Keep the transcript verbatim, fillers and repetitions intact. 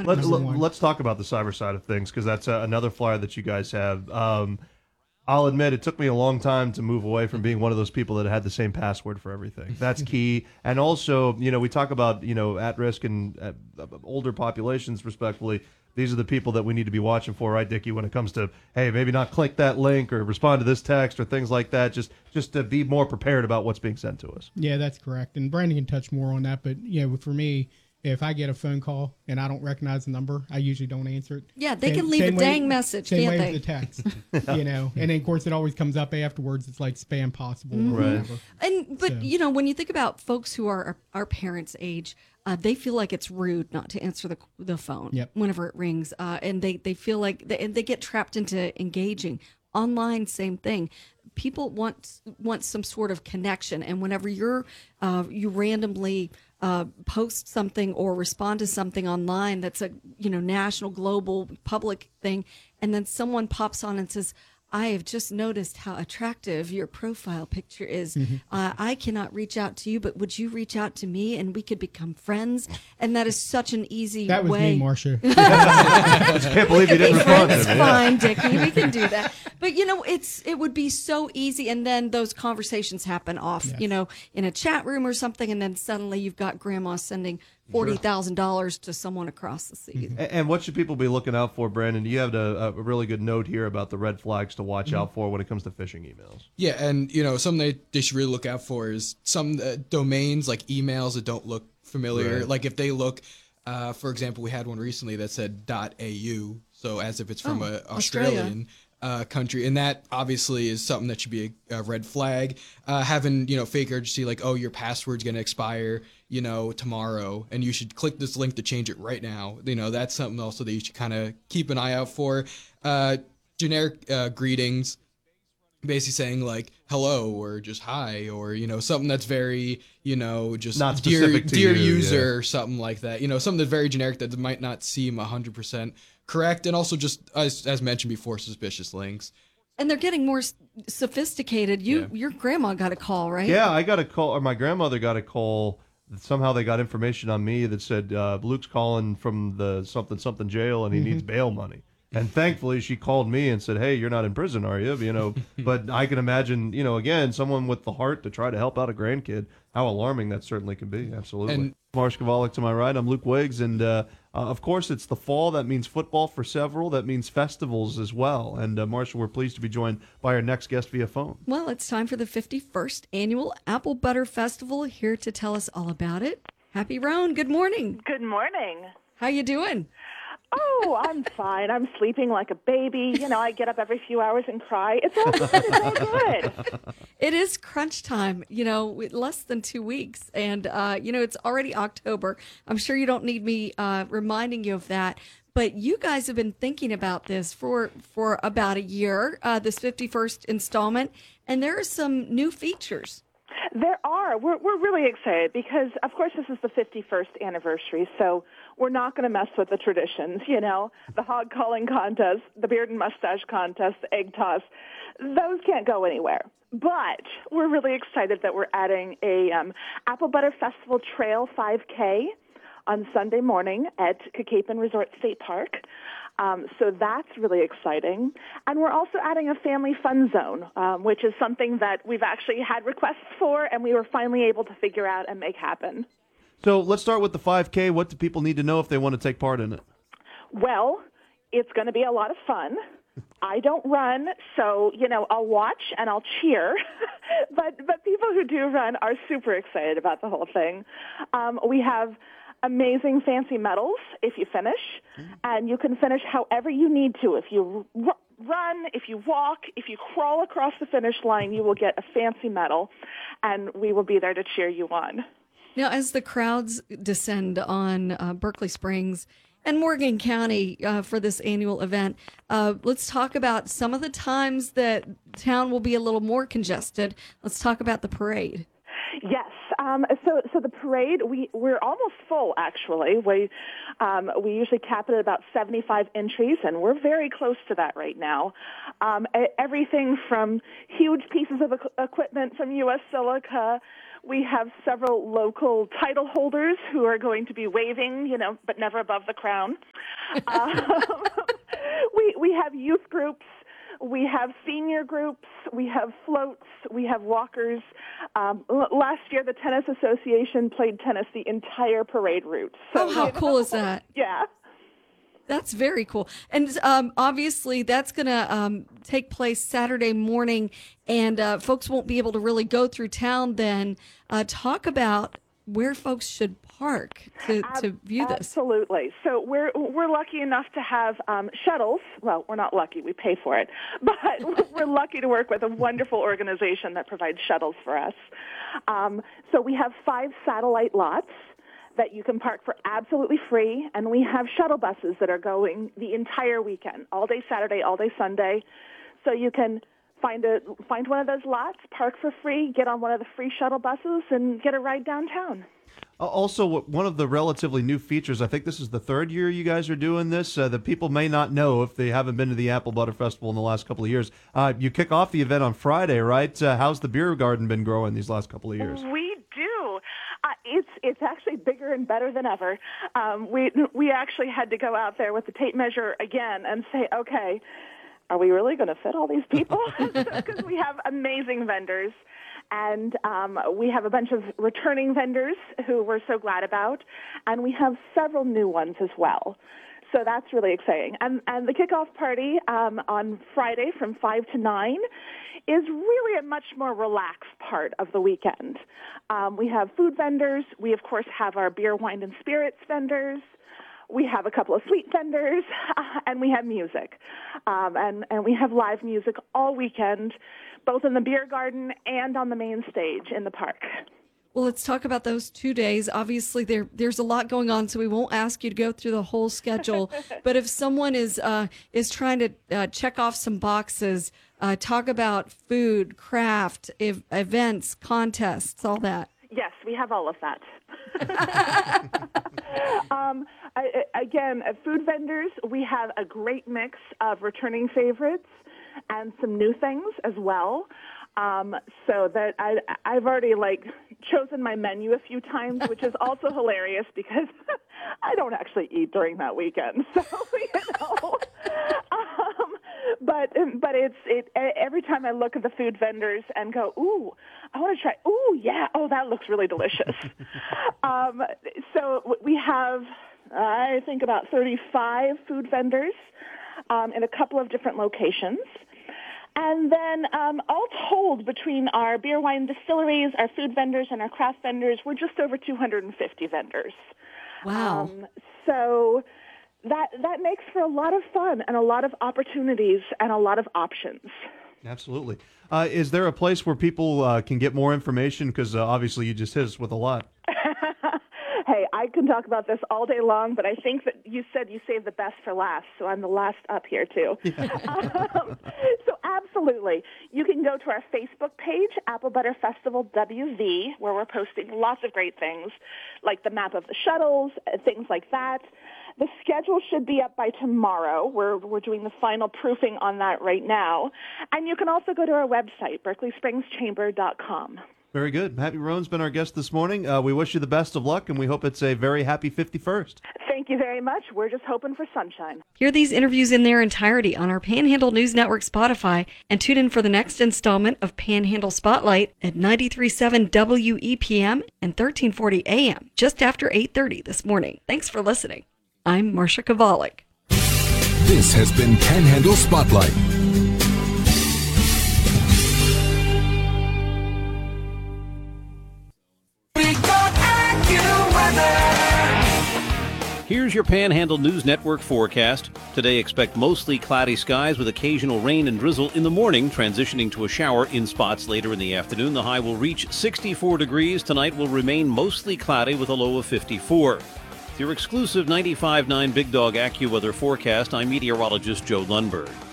Let, Number let, one. let's talk about the cyber side of things because that's uh, another flyer that you guys have. Um, I'll admit it took me a long time to move away from being one of those people that had the same password for everything. That's key. And also, you know, we talk about, you know, at risk and uh, older populations, respectfully. These are the people that we need to be watching for, right, Dickie, when it comes to, hey, maybe not click that link or respond to this text or things like that. Just just to be more prepared about what's being sent to us. Yeah, that's correct. And Brandon can touch more on that. But, you know, for me, if I get a phone call and I don't recognize the number, I usually don't answer it. Yeah, they Same- can leave a same way- dang message, Same can't way they? with the text, you know. And then, of course, it always comes up afterwards. It's like spam possible or Right. whatever. And but So- you know, when you think about folks who are our, our parents' age, uh, they feel like it's rude not to answer the the phone Yep. whenever it rings, uh, and they they feel like they, and they get trapped into engaging online. Same thing. People want want some sort of connection, and whenever you're uh, you randomly uh, post something or respond to something online that's a you know national, global, public thing, and then someone pops on and says, I have just noticed how attractive your profile picture is. Mm-hmm. Uh, I cannot reach out to you, but would you reach out to me and we could become friends? And that is such an easy That was way. me, Marcia. I just can't believe you Be didn't respond to friends, me. fine, Dickie. We can do that. But you know, it's it would be so easy, and then those conversations happen off, Yes. you know, in a chat room or something, and then suddenly you've got grandma sending forty thousand dollars to someone across the sea. Mm-hmm. And and what should people be looking out for, Brandon? You have a, a really good note here about the red flags to watch out for when it comes to phishing emails. Yeah, and you know, something they, they should really look out for is some uh, domains like emails that don't look familiar. Right. Like if they look, uh, for example, we had one recently that said .au, so as if it's from Oh, a Australia. Australian uh, country, and that obviously is something that should be a, a red flag. Uh, having you know fake urgency like, oh, your password's gonna expire, you know, tomorrow, and you should click this link to change it right now. You know, that's something also that you should kind of keep an eye out for. Uh, generic uh, greetings. Basically saying like hello or just hi or you know something that's very you know just Not dear specific to dear you, user yeah. or something like that, you know something that's very generic that might not seem one hundred percent correct, and also just as, as mentioned before, suspicious links. And they're getting more s- sophisticated. You, Yeah. your grandma got a call, right? Yeah, I got a call, or my grandmother got a call. Somehow they got information on me that said uh, Luke's calling from the something something jail and he needs bail money. And thankfully, she called me and said, "Hey, you're not in prison, are you?" You know, but I can imagine, you know, again, someone with the heart to try to help out a grandkid, how alarming that certainly can be. Absolutely. And- Marsh Kavalik to my right. I'm Luke Wiggs, and uh, uh, of course, it's the fall. That means football for several. That means festivals as well. And uh, Marshall, we're pleased to be joined by our next guest via phone. Well, it's time for the fifty-first annual Apple Butter Festival. Here to tell us all about it, Happy Roan. Good morning. Good morning. How you doing? Oh, I'm fine. I'm sleeping like a baby. You know, I get up every few hours and cry. It's all good. It's all good. It is crunch time, you know, with less than two weeks. And, uh, you know, it's already October. I'm sure you don't need me uh, reminding you of that. But you guys have been thinking about this for, for about a year, uh, this fifty-first installment. And there are some new features. There are. We're we're really excited because, of course, this is the fifty-first anniversary, so we're not going to mess with the traditions, you know, the hog calling contest, the beard and mustache contest, the egg toss. Those can't go anywhere. But we're really excited that we're adding a um, Apple Butter Festival Trail five K on Sunday morning at Cacapen Resort State Park. Um, so that's really exciting. And we're also adding a family fun zone, um, which is something that we've actually had requests for and we were finally able to figure out and make happen. So let's start with the five K. What do people need to know if they want to take part in it? Well, it's going to be a lot of fun. I don't run, so, you know, I'll watch and I'll cheer. but but people who do run are super excited about the whole thing. Um, we have amazing fancy medals if you finish, and you can finish however you need to. If you r- run, if you walk, if you crawl across the finish line, you will get a fancy medal, and we will be there to cheer you on. Now, as the crowds descend on uh, Berkeley Springs and Morgan County uh, for this annual event, uh, let's talk about some of the times that town will be a little more congested. Let's talk about the parade. Yes. Um, so, so the parade, we, we're almost full, actually. We, um, we usually cap it at about seventy-five entries, and we're very close to that right now. Um, everything from huge pieces of equ- equipment from U S Silica. We have several local title holders who are going to be waving, you know, but never above the crown. um, we, we have youth groups. We have senior groups, we have floats, we have walkers. Um, l- last year, the Tennis Association played tennis the entire parade route. So, Oh, how you know, cool is that? Yeah. That's very cool. And um, obviously, that's going to um, take place Saturday morning, and uh, folks won't be able to really go through town then. Uh, talk about where folks should park to, to view this. Absolutely. So we're we're lucky enough to have um, shuttles. Well, we're not lucky; we pay for it, but we're lucky to work with a wonderful organization that provides shuttles for us. Um, so we have five satellite lots that you can park for absolutely free, and we have shuttle buses that are going the entire weekend, all day Saturday, all day Sunday. So you can find a find one of those lots, park for free, get on one of the free shuttle buses, and get a ride downtown. Also, one of the relatively new features, I think this is the third year you guys are doing this, uh, that people may not know if they haven't been to the Apple Butter Festival in the last couple of years. Uh, you kick off the event on Friday, right? Uh, how's the beer garden been growing these last couple of years? We do. Uh, it's it's actually bigger and better than ever. Um, we we actually had to go out there with the tape measure again and say, okay, are we really going to fit all these people? Because we have amazing vendors. And um, we have a bunch of returning vendors who we're so glad about, and we have several new ones as well. So that's really exciting. And, and the kickoff party um, on Friday from five to nine is really a much more relaxed part of the weekend. Um, we have food vendors. We, of course, have our beer, wine, and spirits vendors. We have a couple of sweet vendors, uh, and we have music. Um, and, and we have live music all weekend, both in the beer garden and on the main stage in the park. Well, let's talk about those two days. Obviously, there there's a lot going on, so we won't ask you to go through the whole schedule. But if someone is uh, is trying to uh, check off some boxes, uh, talk about food, craft, ev- events, contests, all that. Yes, we have all of that. um, I, again, uh, food vendors, we have a great mix of returning favorites and some new things as well. Um, so that I, I've already like chosen my menu a few times, which is also hilarious because I don't actually eat during that weekend. So, you know, um, but, but it's, it, every time I look at the food vendors and go, ooh, I want to try, ooh, yeah, oh, that looks really delicious. um, so we have, I think about thirty-five food vendors um, in a couple of different locations. And then um, all told, between our beer, wine distilleries, our food vendors, and our craft vendors, we're just over two hundred fifty vendors. Wow. Um, so that that makes for a lot of fun and a lot of opportunities and a lot of options. Absolutely. Uh, is there a place where people uh, can get more information? Because uh, obviously you just hit us with a lot. Hey, I can talk about this all day long, but I think that you said you saved the best for last, so I'm the last up here, too. Yeah. um, so absolutely. You can go to our Facebook page, Apple Butter Festival W V, where we're posting lots of great things, like the map of the shuttles, things like that. The schedule should be up by tomorrow. We're, we're doing the final proofing on that right now. And you can also go to our website, berkeley springs chamber dot com. Very good. Happy Roan's been our guest this morning. Uh, we wish you the best of luck, and we hope it's a very happy fifty-first. Thank you very much. We're just hoping for sunshine. Hear these interviews in their entirety on our Panhandle News Network Spotify, and tune in for the next installment of Panhandle Spotlight at ninety-three point seven W E P M and thirteen forty A M, just after eight thirty this morning. Thanks for listening. I'm Marcia Kovalik. This has been Panhandle Spotlight. Here's your Panhandle News Network forecast. Today, expect mostly cloudy skies with occasional rain and drizzle in the morning, transitioning to a shower in spots later in the afternoon. The high will reach sixty-four degrees. Tonight will remain mostly cloudy with a low of fifty-four. With your exclusive ninety-five point nine Big Dog AccuWeather forecast, I'm meteorologist Joe Lundberg.